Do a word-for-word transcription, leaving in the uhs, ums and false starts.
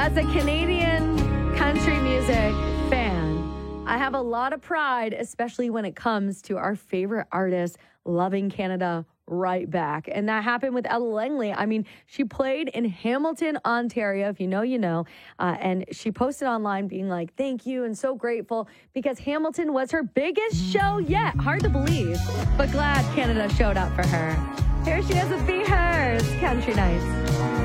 As a Canadian country music fan, I have a lot of pride, especially when it comes to our favorite artist loving Canada right back. And that happened with Ella Langley. I mean, she played in Hamilton, Ontario, if you know, you know. Uh, and she posted online being like, thank you and so grateful because Hamilton was her biggest show yet. Hard to believe, but glad Canada showed up for her. Here she is with Be Hers, Country Nights.